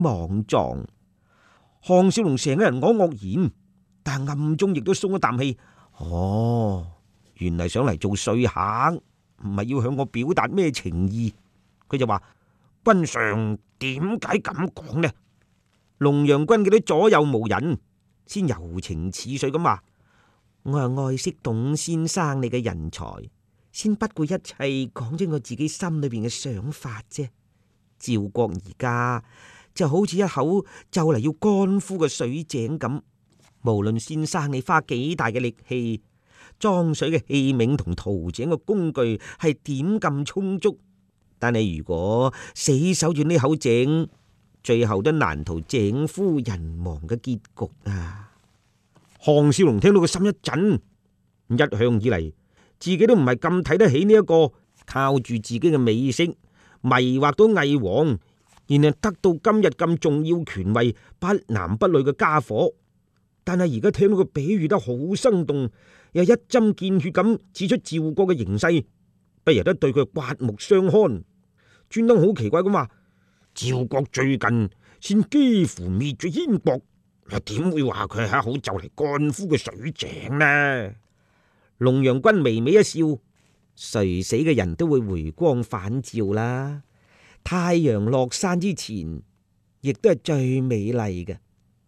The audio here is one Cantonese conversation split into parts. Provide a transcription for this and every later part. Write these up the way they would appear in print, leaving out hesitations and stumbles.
莽撞。項少龍成個人愕愕然，但暗中亦都鬆一啖氣。哦，原嚟想嚟做說客，唔係要向我表達咩情意。佢就話：君上點解咁講呢？龍陽君見到左右無人，先柔情似水咁話：我係愛惜董先生你嘅人才，先不顧一切講咗我自己心裏邊嘅想法啫。趙國而家就好似一口就嚟要乾枯嘅水井咁，無論先生你花幾大嘅力氣，裝水嘅器皿同淘井嘅工具係點咁充足，但係如果死守住呢口井，最後都難逃井枯人亡嘅結局啊！項少龍聽到個心一震，一向以嚟自己都唔係咁睇得起呢一個靠住自己嘅美色迷惑到魏王，然後得到今日咁重要權位不男不女嘅家伙。但係而家聽到佢比喻得好生動，又一針見血咁指出趙國嘅形勢，不由得對佢刮目相看，專登好奇怪咁話：趙國最近先幾乎滅咗燕國，又點會話佢係一口就嚟乾枯嘅水井呢？龍陽君微微一笑：垂死嘅人都會回光返照啦，太陽落山之前，亦都係最美麗嘅。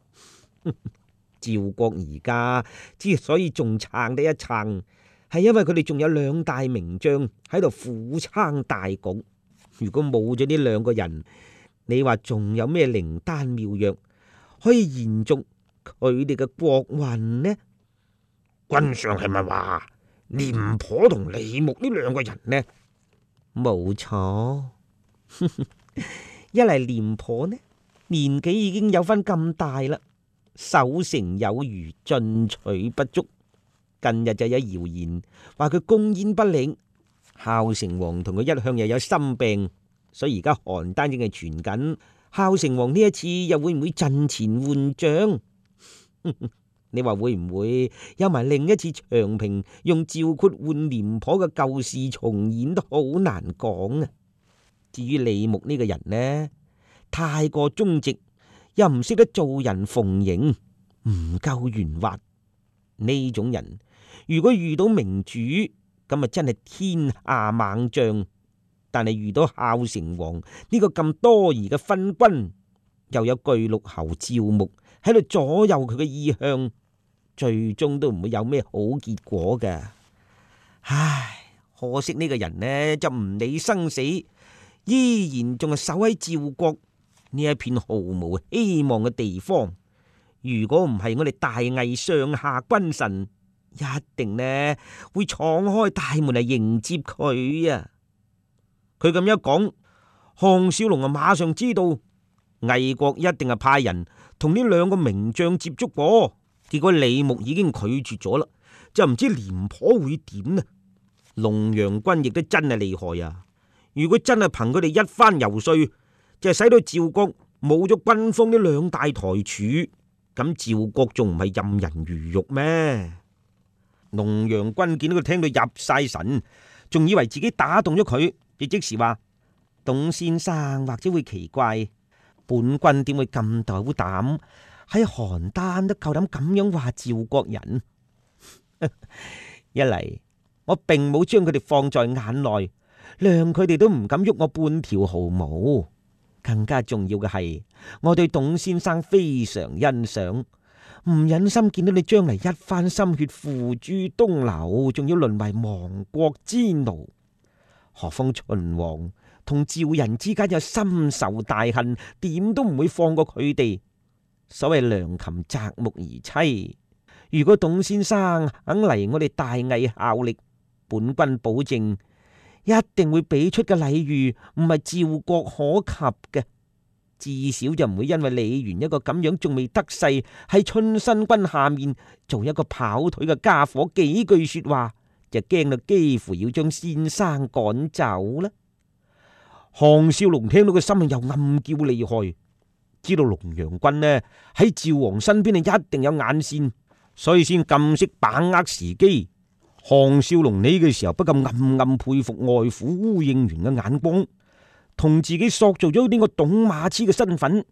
趙國而家之所以仲撐得一撐，係因為佢哋仲有兩大名將喺度苦撐大局。如果冇咗呢兩個人，你話仲有咩靈丹妙藥可以延續佢哋嘅國運呢？君上係咪話廉頗同李牧呢兩個人呢？冇錯，一嚟廉頗呢年紀已經有翻咁大啦，守城有餘，進取不足。近日就有謠言話佢攻燕不力，孝成王同佢一向又有心病，所以而家邯鄲正係傳緊，孝成王呢一次又會唔會陣前換將？你話會唔會有埋另一次長平用趙括換廉頗嘅舊事重演都好難講啊！至於李牧呢個人呢，太過忠直，又唔識得做人逢迎，唔夠圓滑。呢種人如果遇到明主，咁啊真係天下猛將。但係遇到孝成王呢個咁多疑嘅昏君，又有巨鹿侯趙牧喺度左右佢嘅意向，最終都唔會有咩好結果嘅。唉，可惜呢個人呢就唔理生死，依然仲係守喺趙國呢一片毫無希望嘅地方。如果唔係我哋大魏上下君臣，一定呢會敞開大門嚟迎接佢啊！佢咁一講，項少龍啊馬上知道魏國一定係派人同呢兩個名將接觸過，結果李牧已經拒絕咗啦，就唔知廉頗會點呢？龍陽君亦都真係厲害啊！如果真係憑佢哋一番游說，就係使到趙國冇咗軍方呢兩大台柱，咁趙國仲唔係任人魚肉咩？龍陽君見到佢聽到入晒神，仲以為自己打動咗佢，亦即時話：董先生或者會奇怪，本君點會咁斗膽喺邯鄲都夠膽咁樣話趙國人？一嚟我並冇將佢哋放在眼內，諒佢哋都唔敢喐我半條毫毛。更加重要嘅係，我對董先生非常欣賞，唔忍心見到你將來一番心血付諸東流，仲要淪為亡國之奴。何況秦王同趙人之間有深仇大恨，點都唔會放過佢哋。所謂良禽擇木而棲，如果董先生肯嚟我哋大魏效力，本君保證一定會俾出嘅禮遇唔係趙國可及嘅，至少就唔會因為李元一個咁樣仲未得勢喺春申君下面做一個跑腿嘅家伙，幾句說話就驚到幾乎要將先生趕走啦。項少龍聽到個心又暗叫厲害，知道龍陽君呢喺趙王身邊一定有眼線，所以先咁識把握時機。項少龍呢個時候不禁暗暗佩服外父烏應元嘅眼光，同自己塑造咗呢個董馬痴嘅身份，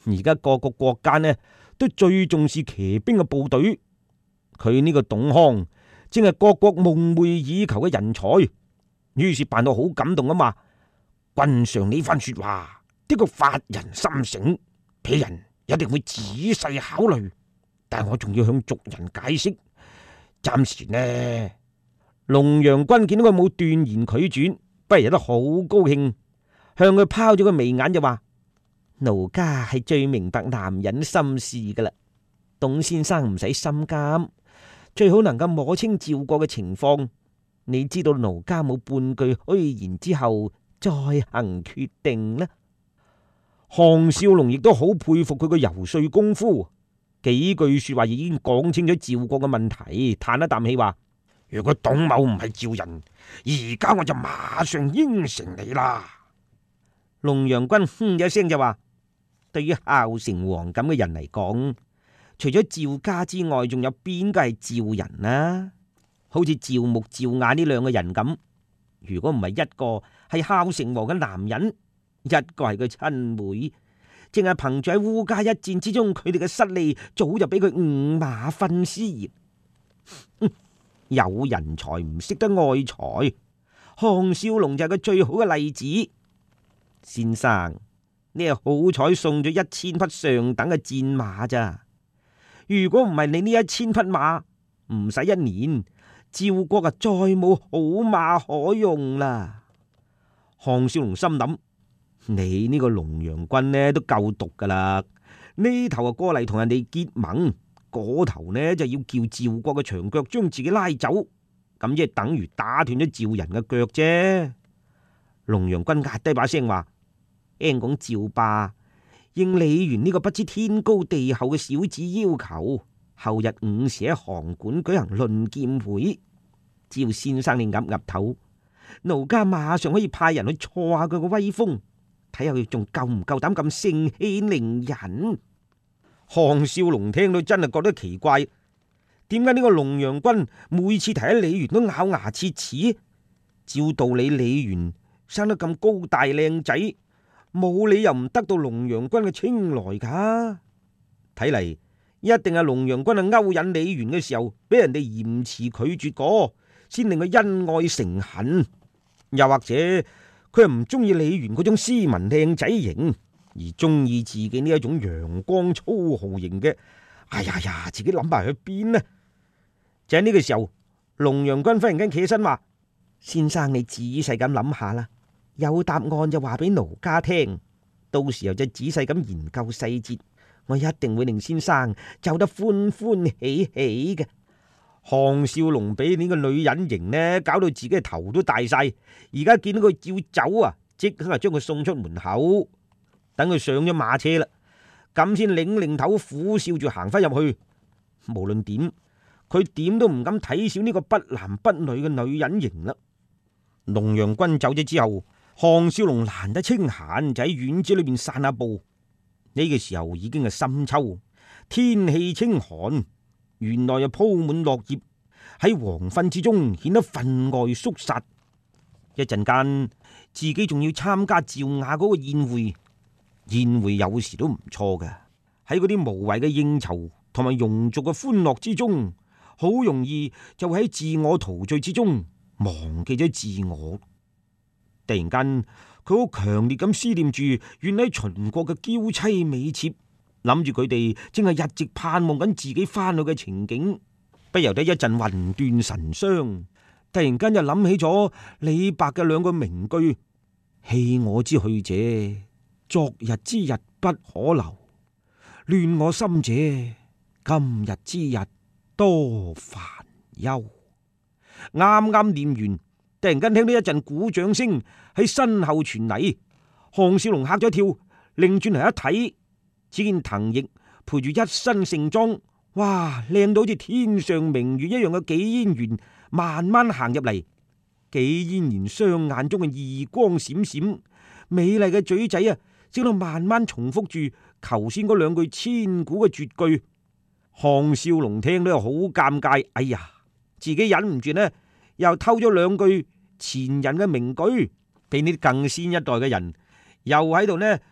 而家各個國家呢都最重視騎兵嘅部隊，佢呢個董康正係各國夢寐以求嘅人才，於是扮到好感動啊嘛。君上呢番說話的確發人心醒，鄙人一定會仔細考慮，但我仲要向族人解釋。暫時呢，龍陽君見到佢冇斷言拒絕，不由得好高興，向佢拋咗個眉眼就話：奴家係最明白男人心事噶啦，董先生唔使心急，最好能夠摸清趙國嘅情況，你知道奴家冇半句虛言之後再行決定啦。項少龍亦都好佩服佢嘅游說功夫，幾句說話已經講清咗趙國嘅問題，嘆一啖氣話：如果董某唔係趙人，而家我就馬上應承你啦。龍陽君哼一聲就話：對於孝成王咁嘅人嚟講，除咗趙家之外，仲有邊個係趙人啊？好似趙牧、趙雅呢兩個人咁，如果唔係一個係孝成王嘅男人，一個係佢親妹，淨係憑住喺烏家一戰之中，佢哋嘅失利早就俾佢五馬分屍。有人才唔識得愛才，項少龍就係個最好嘅例子。先生，你係好彩送咗1000匹上等嘅戰馬咋？如果唔係你呢1000匹馬，唔使1年，趙國啊再冇好馬可用啦。項少龍心諗：你呢個龍陽君呢都夠毒噶啦，呢頭啊過嚟同人哋結盟，嗰頭呢就要叫趙國嘅長腳將自己拉走，咁即係等於打斷咗趙人嘅腳啫。龍陽君壓低把聲話：聽講趙霸應李元呢個不知天高地厚嘅小子要求，後日午時喺函館舉行論劍會，只要先生你岌岌頭，奴家馬上可以派人去挫下佢個威風，睇下佢仲夠唔夠膽咁盛氣凌人。項少龍聽到真係覺得奇怪，點解呢個龍陽君每次提起李元都咬牙切齒？照道理李元生得咁高大靚仔，冇理由唔得到龍陽君嘅青睞噶。睇嚟一定係龍陽君啊勾引李元嘅時候，俾人哋嚴詞拒絕過，先令佢恩愛成恨。又或者佢係唔中意李元嗰種斯文靚仔型，而中意自己呢一種陽光粗豪型嘅。哎呀呀，自己諗埋去邊呢？就喺呢個時候，龍陽君忽然間企起身話：先生你仔細咁諗下啦，有答案就話俾奴家聽，到時候就仔細咁研究細節，我一定會令先生走得歡歡喜喜嘅。項少龍俾呢個女人型呢，搞到自己嘅頭都大晒，而家見到佢要走啊，即刻將佢送出門口，等佢上咗馬車啦，咁先擰頭苦笑住行翻入去。無論點，佢點都唔敢睇小呢個不男不女嘅女人型啦。龍陽君走咗之後，項少龍難得清閒，就喺院子裏邊散下步。呢個時候已經係深秋，天氣清寒，園內又鋪滿落葉，喺黃昏之中顯得分外肅殺。一陣間自己仲要參加趙雅嗰個宴會，宴會有時都唔錯嘅。喺嗰啲無謂嘅應酬同埋庸俗嘅歡樂之中，好容易就會喺自我陶醉之中忘記咗自我。突然間，佢好強烈咁思念住遠喺秦國嘅嬌妻美妾，諗住佢哋正係一直盼望緊自己翻去嘅情景，不由得一陣魂斷神傷。突然間就諗起咗李白嘅兩句名句：棄我之去者，昨日之日不可留；亂我心者，今日之日多煩憂。啱啱念完，突然間聽到一陣鼓掌聲喺身後傳嚟，項少龍嚇咗一跳，擰轉嚟一睇，只見滕毅陪住一身盛裝，哇，靚到好似天上明月一樣嘅紀嫣然慢慢行入嚟。紀嫣然雙眼中嘅異光閃閃，美麗嘅嘴仔啊，正喺度慢慢重複住頭先嗰兩句千古嘅絕句。項少龍聽到又好尷尬，哎呀，自己忍唔住呢，又偷咗兩句前人嘅名句，俾呢啲更先一代嘅人又喺度呢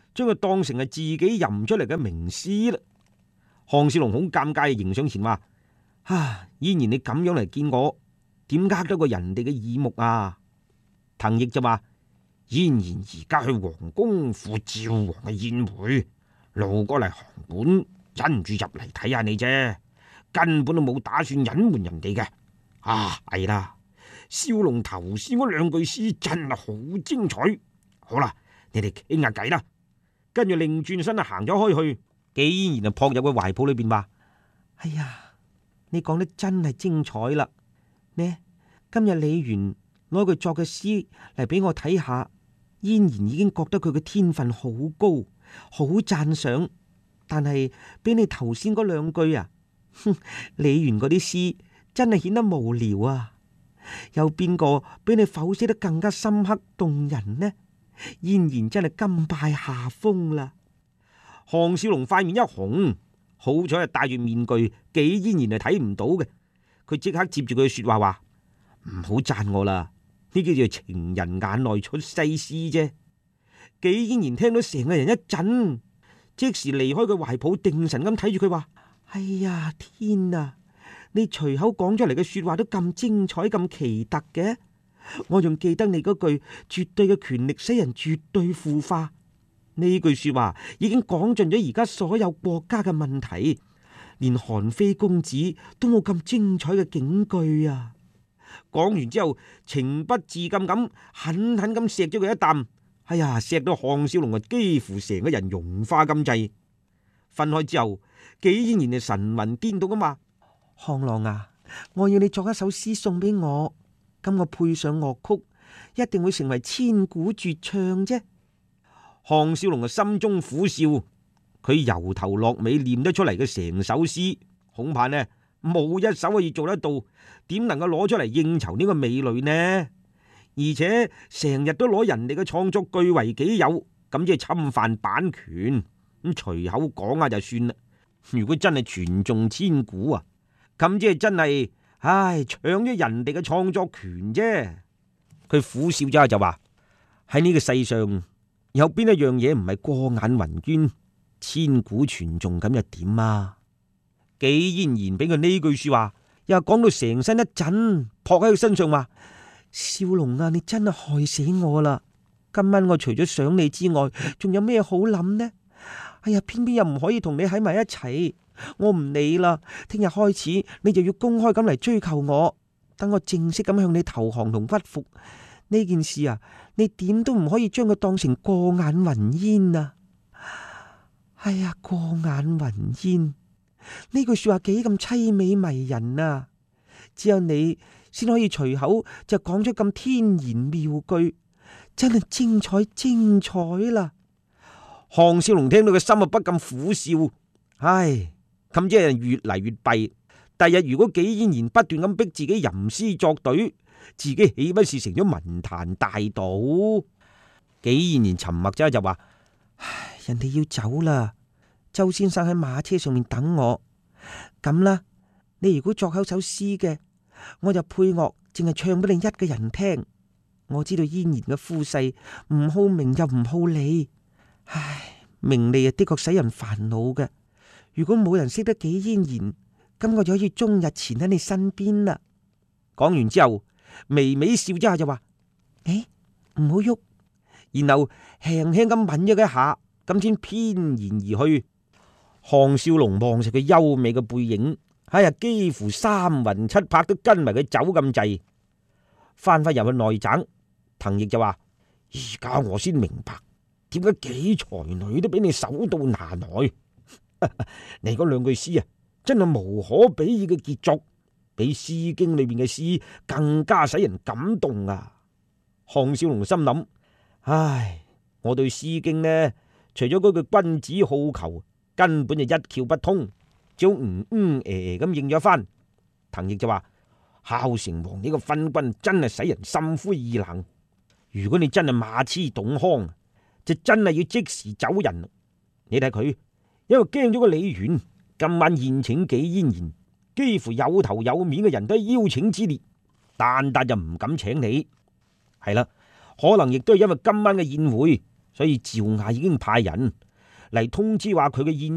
將佢當成係自己吟出嚟嘅名詩啦。項少龍好尷尬，迎上前話：依然你咁樣嚟見我，點呃得過人哋嘅耳目啊？滕毅就話：嫣然而家去皇宮赴趙王嘅宴會，路過嚟行館，忍住入嚟睇下你啫，根本都冇打算隱瞞人哋嘅。係啦，少龍頭先嗰兩句詩真係好精彩。好啦，你哋傾下偈啦。跟住擰轉身行咗開去，紀嫣然就撲入個懷抱裏邊話：哎呀，你講得真係精彩啦！呢，今日李紈攞佢作嘅詩嚟俾我睇下，嫣然已經覺得佢嘅天分好高，好讚賞。但係俾你頭先嗰兩句啊，李紈嗰啲詩真係顯得無聊啊！有邊個俾你剖析得更加深刻動人呢？嫣然真係甘拜下風啦。項少龍塊面一紅，好彩係戴住面具，紀嫣然係睇唔到嘅。佢即刻接住佢嘅說話話：唔好讚我啦，呢叫做情人眼內出西施啫。紀嫣然聽到成個人一震，即時離開佢懷抱，定神咁睇住佢話：哎呀天啊！你隨口講出嚟嘅說話都咁精彩咁奇特嘅，我仲記得你嗰句絕對嘅權力使人絕對腐化，呢句說話已經講盡咗而家所有國家嘅問題，連韓非公子都冇咁精彩嘅警句啊！講完之後，情不自禁咁狠狠咁錫咗佢一啖，哎呀，錫到項少龍啊幾乎成個人融化咁滯。分開之後，紀嫣然係神魂顛倒咁話：項郎啊，我要你作一首詩送俾我，咁我配上樂曲，一定會成為千古絕唱啫。項少龍嘅心中苦笑，佢由頭落尾念得出嚟嘅成首詩，恐怕呢冇一首可以做得到，點能夠攞出嚟應酬呢個美女呢？而且成日都攞人哋嘅創作據為己有，咁即係侵犯版權，咁隨口講下就算啦。如果真係傳頌千古啊，咁即係真係，搶咗人哋嘅創作權啫。佢苦笑咗下就話：喺呢個世上有邊一樣嘢唔係過眼雲煙、千古傳頌咁又點啊？紀嫣然俾佢呢句說話，又講到成身一震，撲喺佢身上話：少龍啊，你真係害死我啦！今晚我除咗想你之外，仲有咩好諗呢？哎呀，偏偏又唔可以同你喺埋一齊。我唔理啦，聽日開始你就要公開咁嚟追求我，等我正式咁向你投降同屈服。呢件事啊，你點都唔可以將佢當成過眼雲煙啊！哎呀，過眼雲煙呢句說話幾咁淒美迷人啊！只有你先可以隨口就講出咁天言妙句，真係精彩精彩啦！項少龍聽到個心啊不禁苦笑，唉，咁即係越嚟越弊。第日如果紀嫣然不斷咁逼自己吟詩作對，自己豈不是成咗文壇大盜？紀嫣然沉默咗就話：唉，人哋要走啦，周先生喺馬車上面等我。咁啦，你如果作口首詩嘅，我就配樂，淨係唱俾你一個人聽。我知道嫣然嘅膚勢唔好名又唔好利，唉，名利啊的確使人煩惱嘅。如果冇人識得紀嫣然，咁我就可以終日纏喺你身邊啦。講完之後，微微笑咗下就話：誒，唔好喐。然後輕輕咁吻咗佢一下，咁先翩然而去。項少龍望實佢優美嘅背影，哎呀，幾乎三魂七魄都跟埋佢走咁滯。翻返入去內宅，滕毅就話：而家我先明白，點解幾才女都俾你手到拿來。你嗰兩句詩啊，真係無可比擬嘅傑作，比《詩經》裏面嘅詩更加使人感動啊！項少龍心諗：唉，我對《詩經》呢，除咗嗰句君子好逑，根本就一竅不通，只好咁應咗翻。滕毅就話：孝成王呢個昏君真係使人心灰意冷。如果你真係馬痴董康，就真係要即時走人。你睇佢，因為驚咗個李紈，今晚宴請紀嫣然，幾乎有頭有面嘅人都係邀請之列，但就唔敢請你。係啦，可能亦都係因為今晚嘅宴會所以趙雅已經派人嚟通知話佢嘅燕